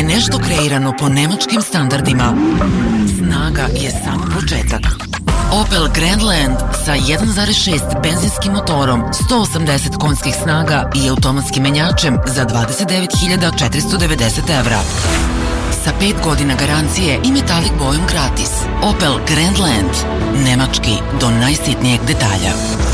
je nešto kreirano po nemačkim standardima, snaga je samo početak. Opel Grandland sa 1.6 benzinskim motorom, 180 konjskih snaga i automatskim menjačem za 29.490 evra. Sa 5 godina garancije i metalik bojom gratis. Opel Grandland. Nemački do najsitnijeg detalja.